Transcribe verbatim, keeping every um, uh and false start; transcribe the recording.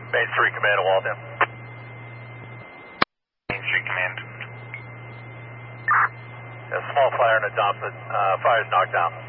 Main Street Command to Waltham. Main Street Command. A small fire in a dump, but uh, fire's knocked down.